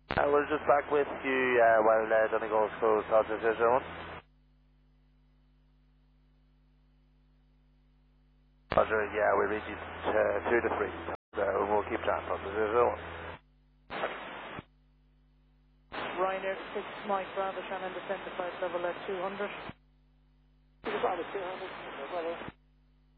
We're just back with you while Donegal's closed out to 001. Roger, yeah, we read you 2 to 3. We'll keep transport to 001. Ryanair 6 Mike Bravo, Shannon descend to flight level at 200. 200,